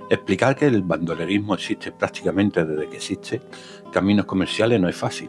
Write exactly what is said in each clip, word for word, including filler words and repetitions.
Explicar que el bandolerismo existe prácticamente desde que existe caminos comerciales no es fácil,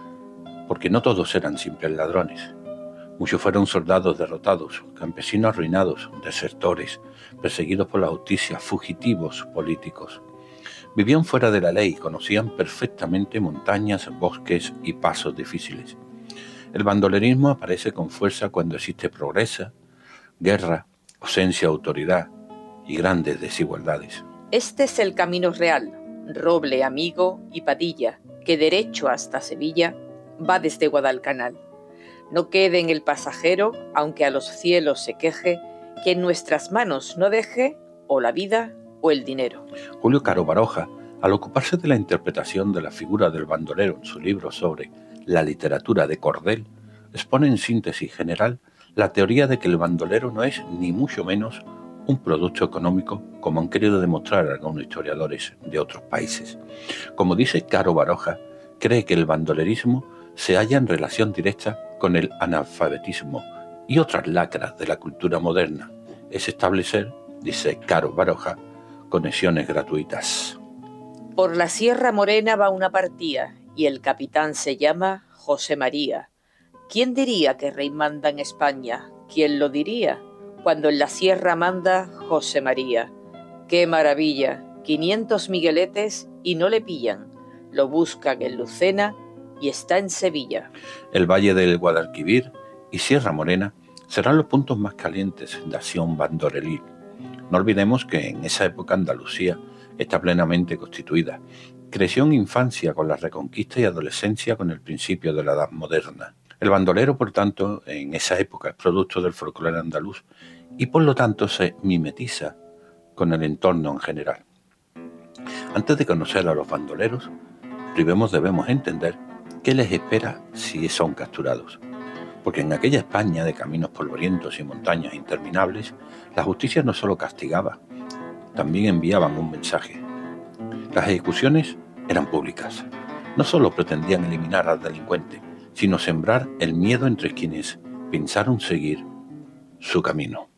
porque no todos eran simples ladrones. Muchos fueron soldados derrotados, campesinos arruinados, desertores, perseguidos por la justicia, fugitivos políticos. Vivían fuera de la ley, conocían perfectamente montañas, bosques y pasos difíciles. El bandolerismo aparece con fuerza cuando existe pobreza, guerra, ausencia de autoridad y grandes desigualdades. Este es el camino real, Roble, Amigo y Padilla, que derecho hasta Sevilla va desde Guadalcanal. No quede en el pasajero, aunque a los cielos se queje, que en nuestras manos no deje o la vida o el dinero. Julio Caro Baroja, al ocuparse de la interpretación de la figura del bandolero en su libro sobre la literatura de cordel, expone en síntesis general la teoría de que el bandolero no es ni mucho menos un producto económico, como han querido demostrar algunos historiadores de otros países. Como dice Caro Baroja, cree que el bandolerismo se halla en relación directa con el analfabetismo y otras lacras de la cultura moderna. Es establecer, dice Caro Baroja, conexiones gratuitas. Por la Sierra Morena va una partía y el capitán se llama José María. ¿Quién diría que rey manda en España? ¿Quién lo diría? Cuando en la sierra manda José María. ¡Qué maravilla! quinientos migueletes y no le pillan. Lo buscan en Lucena y está en Sevilla. El Valle del Guadalquivir y Sierra Morena serán los puntos más calientes de acción bandorelí. No olvidemos que en esa época Andalucía está plenamente constituida. Creció en infancia con la Reconquista y adolescencia con el principio de la Edad Moderna. El bandolero, por tanto, en esa época es producto del folclore andaluz y por lo tanto se mimetiza con el entorno en general. Antes de conocer a los bandoleros, primero debemos entender qué les espera si son capturados. Porque en aquella España de caminos polvorientos y montañas interminables, la justicia no solo castigaba, también enviaban un mensaje. Las ejecuciones eran públicas. No solo pretendían eliminar al delincuente, sino sembrar el miedo entre quienes pensaron seguir su camino.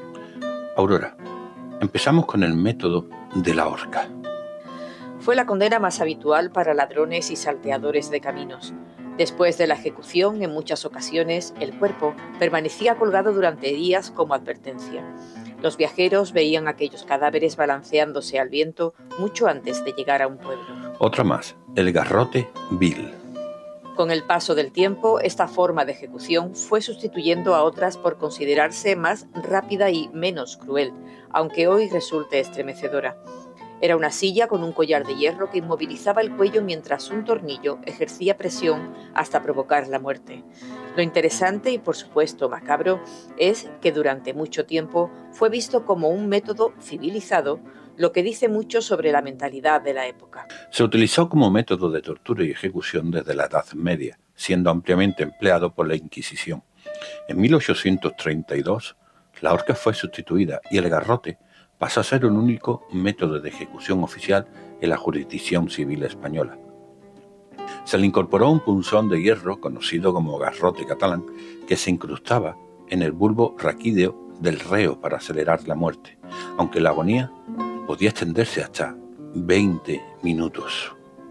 Aurora, empezamos con el método de la horca. Fue la condena más habitual para ladrones y salteadores de caminos. Después de la ejecución, en muchas ocasiones, el cuerpo permanecía colgado durante días como advertencia. Los viajeros veían aquellos cadáveres balanceándose al viento mucho antes de llegar a un pueblo. Otra más, el garrote vil. Con el paso del tiempo, esta forma de ejecución fue sustituyendo a otras por considerarse más rápida y menos cruel, aunque hoy resulte estremecedora. Era una silla con un collar de hierro que inmovilizaba el cuello mientras un tornillo ejercía presión hasta provocar la muerte. Lo interesante y, por supuesto, macabro, es que durante mucho tiempo fue visto como un método civilizado, lo que dice mucho sobre la mentalidad de la época. Se utilizó como método de tortura y ejecución desde la Edad Media, siendo ampliamente empleado por la Inquisición. En mil ochocientos treinta y dos, la horca fue sustituida y el garrote pasó a ser un único método de ejecución oficial en la jurisdicción civil española. Se le incorporó un punzón de hierro, conocido como garrote catalán, que se incrustaba en el bulbo raquídeo del reo para acelerar la muerte, aunque la agonía podía extenderse hasta veinte minutos.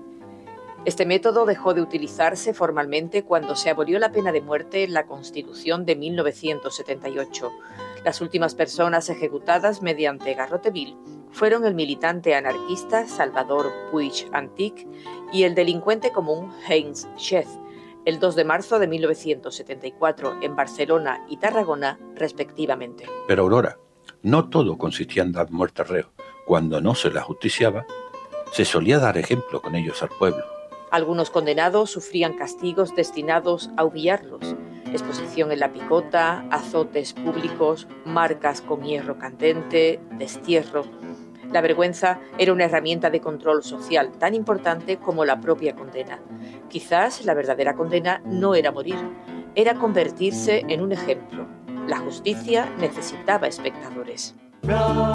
Este método dejó de utilizarse formalmente cuando se abolió la pena de muerte en la Constitución de mil novecientos setenta y ocho. Las últimas personas ejecutadas mediante garrote vil fueron el militante anarquista Salvador Puig Antich y el delincuente común Heinz Scheth, el dos de marzo de mil novecientos setenta y cuatro en Barcelona y Tarragona, respectivamente. Pero Aurora, no todo consistía en dar muerte al reo. Cuando no se la justiciaba, se solía dar ejemplo con ellos al pueblo. Algunos condenados sufrían castigos destinados a humillarlos: exposición en la picota, azotes públicos, marcas con hierro candente, destierro. La vergüenza era una herramienta de control social tan importante como la propia condena. Quizás la verdadera condena no era morir, era convertirse en un ejemplo. La justicia necesitaba espectadores.